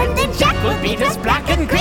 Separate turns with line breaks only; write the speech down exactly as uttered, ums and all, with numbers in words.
and then Jack will beat us black and green.